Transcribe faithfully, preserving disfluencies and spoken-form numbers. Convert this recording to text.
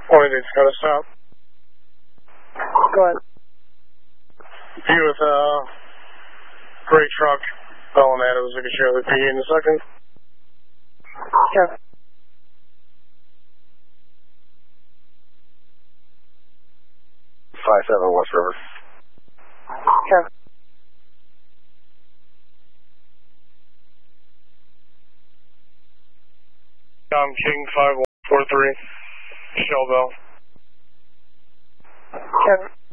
twenty-eight's got to stop. Go ahead. P with uh, gray truck, Bell and Adams, I can share the P in a second. Sure. five seven West River. Sure. I'm King five one four three, Shell Bell. Sure.